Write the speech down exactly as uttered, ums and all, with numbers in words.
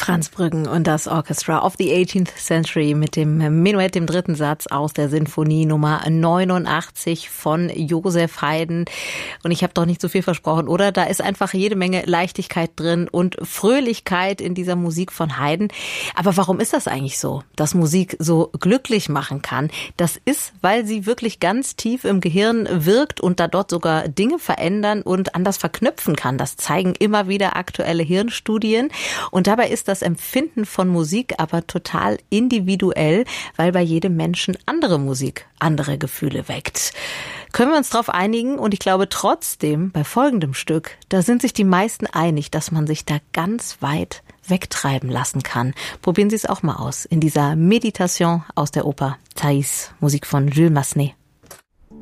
Franz Brüggen und das Orchestra of the eighteenth Century mit dem Menuett, dem dritten Satz aus der Sinfonie Nummer neunundachtzig von Joseph Haydn. Und ich habe doch nicht so viel versprochen, oder? Da ist einfach jede Menge Leichtigkeit drin und Fröhlichkeit in dieser Musik von Haydn. Aber warum ist das eigentlich so, dass Musik so glücklich machen kann? Das ist, weil sie wirklich ganz tief im Gehirn wirkt und da dort sogar Dinge verändern und anders verknüpfen kann. Das zeigen immer wieder aktuelle Hirnstudien. Und dabei ist das Empfinden von Musik aber total individuell, weil bei jedem Menschen andere Musik andere Gefühle weckt. Können wir uns darauf einigen? Und ich glaube trotzdem, bei folgendem Stück, da sind sich die meisten einig, dass man sich da ganz weit wegtreiben lassen kann. Probieren Sie es auch mal aus in dieser Meditation aus der Oper Thais, Musik von Jules Massenet.